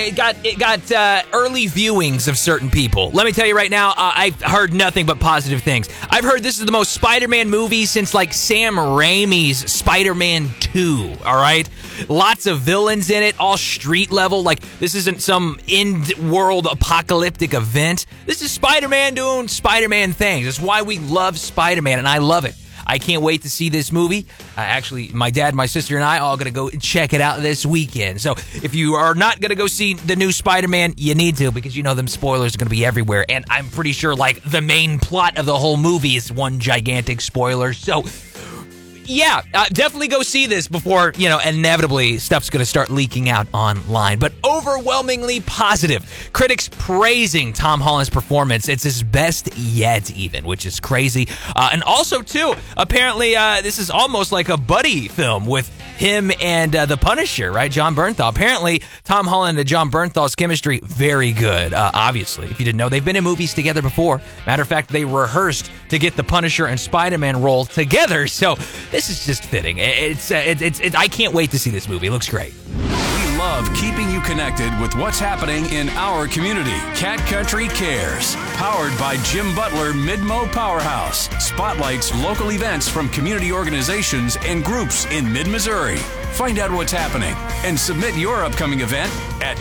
It got early viewings of certain people. Let me tell you right now, I've heard nothing but positive things. I've heard this is the most Spider-Man movie since, like, Sam Raimi's Spider-Man 2, all right? Lots of villains in it, all street level. Like, this isn't some end-world apocalyptic event. This is Spider-Man doing Spider-Man things. That's why we love Spider-Man, and I love it. I can't wait to see this movie. Actually, my dad, my sister, and I all going to go check it out this weekend. So if you are not going to go see the new Spider-Man, you need to, because you know them spoilers are going to be everywhere. And I'm pretty sure, like, the main plot of the whole movie is one gigantic spoiler. So yeah, definitely go see this before, inevitably stuff's going to start leaking out online. But overwhelmingly positive. Critics praising Tom Holland's performance. It's his best yet, even, which is crazy. And also, too, apparently this is almost like a buddy film with him and the Punisher, right? Jon Bernthal. Apparently, Tom Holland and Jon Bernthal's chemistry, very good, obviously. If you didn't know, they've been in movies together before. Matter of fact, they rehearsed to get the Punisher and Spider-Man role together. So this is just fitting. I can't wait to see this movie. It looks great. We love keeping you connected with what's happening in our community. Cat Country Cares, powered by Jim Butler Midmo Powerhouse, spotlights local events from community organizations and groups in mid-Missouri. Find out what's happening and submit your upcoming event at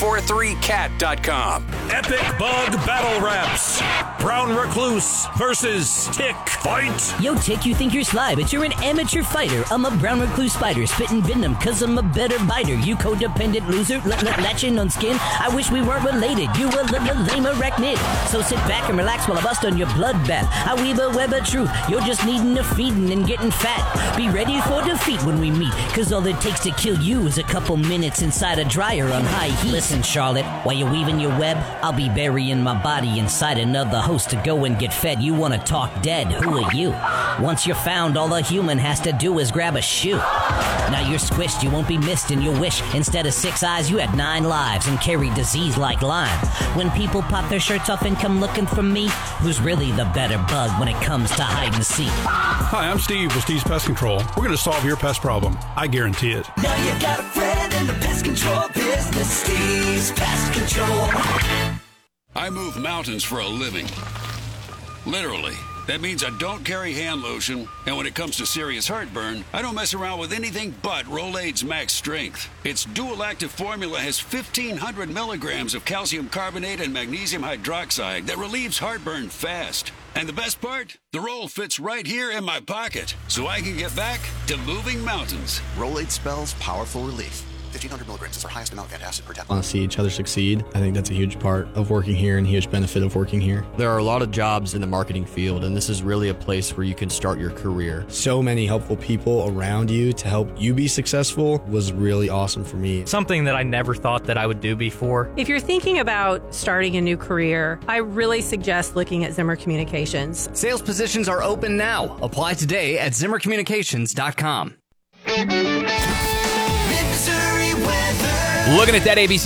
943cat.com. Epic Bug Battle Raps. Brown Recluse versus Tick Fight. Yo, Tick, you think you're sly, but you're an amateur fighter. I'm a brown recluse spider, spitting venom, cause I'm a better biter. You codependent loser, latching on skin. I wish we weren't related. You a lame arachnid. So sit back and relax while I bust on your bloodbath. I weave a web of truth. You're just needing a feeding and getting fat. Be ready for defeat when we meet, cause all it takes to kill you is a couple minutes inside a dryer on high heat. Listen, Charlotte, while you're weaving your web, I'll be burying my body inside another host to go and get fed. You wanna talk dead, who are you? Once you're found, all a human has to do is grab a shoe. Now you're squished, you won't be missed in your wish. Instead of 6 eyes, you had 9 lives and carry disease like Lyme. When people pop their shirts off and come looking for me, who's really the better bug when it comes to hide and seek? Hi, I'm Steve with Steve's Pest Control. We're going to solve your pest problem. I guarantee it. Now you got a friend in the pest control business, Steve's Pest Control. I move mountains for a living. Literally. That means I don't carry hand lotion, and when it comes to serious heartburn, I don't mess around with anything but Rolaids Max Strength. Its dual-active formula has 1,500 milligrams of calcium carbonate and magnesium hydroxide that relieves heartburn fast. And the best part? The roll fits right here in my pocket, so I can get back to moving mountains. Rolaids spells powerful relief. 1,500 milligrams is our highest amount of antacid per tablet. Want to see each other succeed. I think that's a huge part of working here and a huge benefit of working here. There are a lot of jobs in the marketing field, and this is really a place where you can start your career. So many helpful people around you to help you be successful was really awesome for me. Something that I never thought that I would do before. If you're thinking about starting a new career, I really suggest looking at Zimmer Communications. Sales positions are open now. Apply today at ZimmerCommunications.com. Looking at that ABC